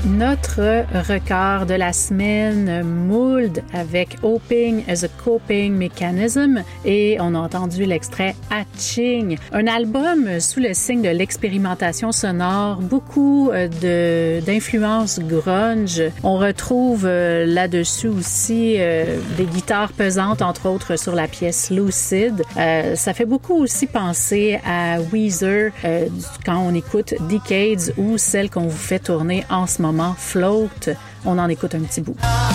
Notre record de la semaine, Mould avec Hoping as a Coping Mechanism, et on a entendu l'extrait Hatching, un album sous le signe de l'expérimentation sonore, beaucoup d'influences grunge. On retrouve là-dessus aussi des guitares pesantes, entre autres sur la pièce Lucid. Ça fait beaucoup aussi penser à Weezer quand on écoute Decades ou celle qu'on vous fait tourner en ce moment, Float. On en écoute un petit bout.